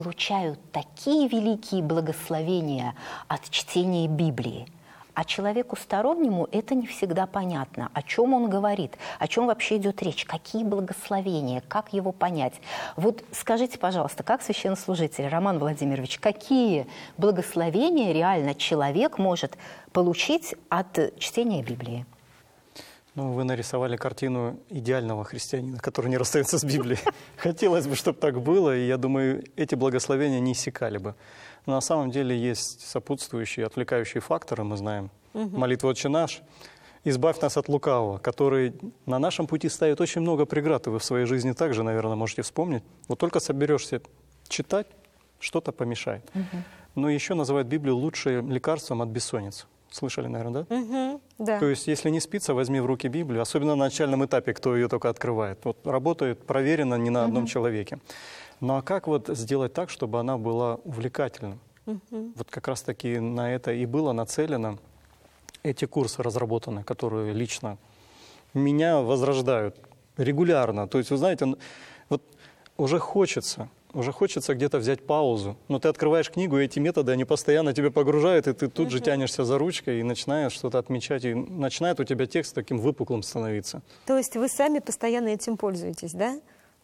получают такие великие благословения от чтения Библии. А человеку стороннему это не всегда понятно. О чем он говорит, о чем вообще идет речь, какие благословения, как его понять. Вот скажите, пожалуйста, как священнослужитель, Роман Владимирович, какие благословения реально человек может получить от чтения Библии? Ну, вы нарисовали картину идеального христианина, который не расстается с Библией. Хотелось бы, чтобы так было, и я думаю, эти благословения не иссякали бы. Но на самом деле есть сопутствующие, отвлекающие факторы, мы знаем. Молитва «Отче наш», «Избавь нас от лукавого», который на нашем пути ставит очень много преград, и вы в своей жизни также, наверное, можете вспомнить. Вот только соберешься читать, что-то помешает. Но еще называют Библию лучшим лекарством от бессонницы. Слышали, наверное, да? Да. То есть, если не спится, возьми в руки Библию, особенно на начальном этапе, кто ее только открывает. Вот работает проверено не на одном человеке. Ну а как вот сделать так, чтобы она была увлекательной? Вот как раз-таки на это и было нацелено эти курсы разработаны, которые лично меня возрождают регулярно. То есть, вы знаете, вот уже хочется где-то взять паузу, но ты открываешь книгу, и эти методы, они постоянно тебя погружают, и ты тут же тянешься за ручкой и начинаешь что-то отмечать, и начинает у тебя текст таким выпуклым становиться. То есть вы сами постоянно этим пользуетесь, да?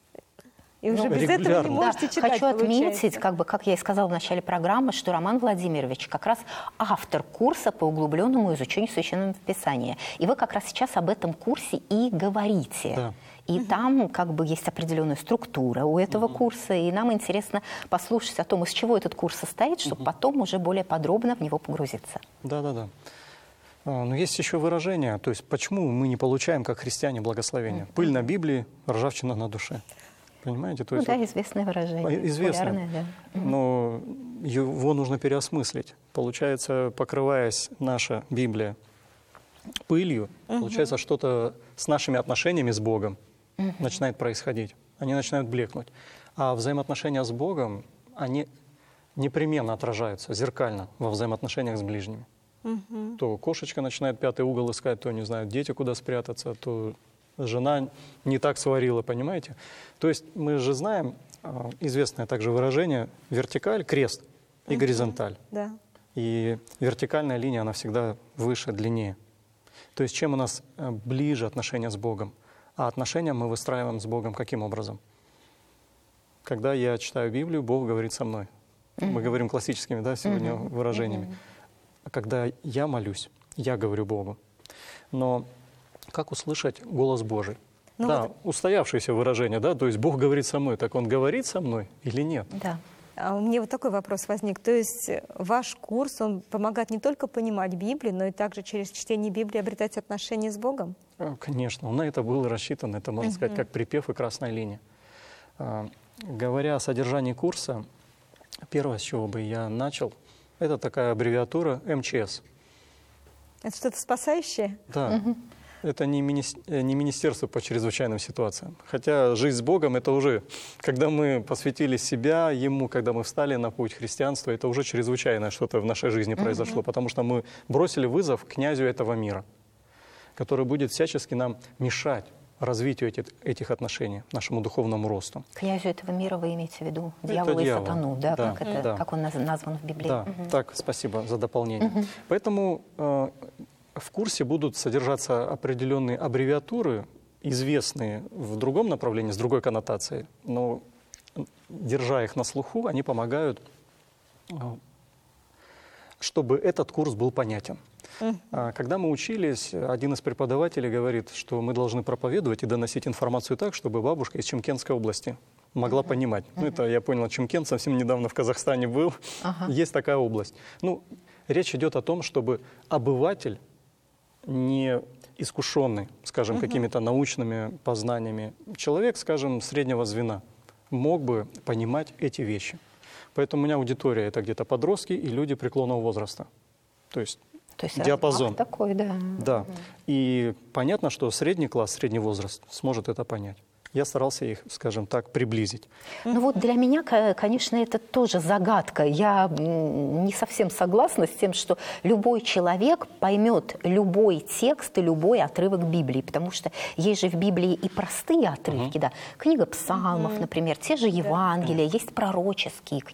И уже без регулярно. этого не можете читать, Хочу отметить, получается. как я и сказала в начале программы, что Роман Владимирович как раз автор курса по углубленному изучению Священного Писания. И вы как раз сейчас об этом курсе и говорите. Да. И там как бы есть определенная структура у этого курса, и нам интересно послушать о том, из чего этот курс состоит, чтобы потом уже более подробно в него погрузиться. Да. Но есть еще выражение, то есть почему мы не получаем, как христиане, благословения? Пыль на Библии, ржавчина на душе. Понимаете? То есть, известное выражение. Известное. Да. Но его нужно переосмыслить. Получается, покрываясь наша Библия пылью, получается, что-то с нашими отношениями с Богом начинает происходить. Они начинают блекнуть. А взаимоотношения с Богом, они непременно отражаются зеркально во взаимоотношениях с ближними. То кошечка начинает пятый угол искать, то не знают дети, куда спрятаться, то жена не так сварила, понимаете? То есть мы же знаем известное также выражение вертикаль, крест и горизонталь. Да. И вертикальная линия, она всегда выше, длиннее. То есть чем у нас ближе отношения с Богом? А отношения мы выстраиваем с Богом каким образом? Когда я читаю Библию, Бог говорит со мной. Мы говорим классическими, да, сегодня выражениями. А когда я молюсь, я говорю Богу. Но как услышать голос Божий? Ну да, вот. устоявшееся выражение, да, то есть Бог говорит со мной. Так Он говорит со мной или нет? Да. А у меня вот такой вопрос возник. То есть ваш курс, он помогает не только понимать Библию, но и также через чтение Библии обретать отношения с Богом? Конечно, на это было рассчитано. Это, можно сказать, как припев и красная линия. Говоря о содержании курса, первое, с чего бы я начал, это такая аббревиатура МЧС. Это что-то спасающее? Да. Это не министерство по чрезвычайным ситуациям. Хотя жизнь с Богом — это уже, когда мы посвятили себя Ему, когда мы встали на путь христианства, это уже чрезвычайное что-то в нашей жизни произошло, потому что мы бросили вызов князю этого мира, который будет всячески нам мешать развитию этих отношений, нашему духовному росту. Князю этого мира вы имеете в виду дьявола и сатану, да? Как он назван в Библии? Да, так, спасибо за дополнение. Поэтому в курсе будут содержаться определенные аббревиатуры, известные в другом направлении, с другой коннотацией, но, держа их на слуху, они помогают, чтобы этот курс был понятен. Когда мы учились, один из преподавателей говорит, что мы должны проповедовать и доносить информацию так, чтобы бабушка из Чимкентской области могла понимать. Ну, это я понял, Чимкент, совсем недавно в Казахстане был. Есть такая область. Ну, речь идет о том, чтобы обыватель, не искушенный, скажем, какими-то научными познаниями, человек, скажем, среднего звена, мог бы понимать эти вещи. Поэтому у меня аудитория — это где-то подростки и люди преклонного возраста. То есть диапазон. Такой, да. Да. И понятно, что средний класс, средний возраст сможет это понять. Я старался их, скажем так, приблизить. Ну вот для меня, конечно, это тоже загадка. Я не совсем согласна с тем, что любой человек поймет любой текст и любой отрывок Библии, потому что есть же в Библии и простые отрывки, да. Книга Псалмов, например, те же Евангелия, есть пророческие книги.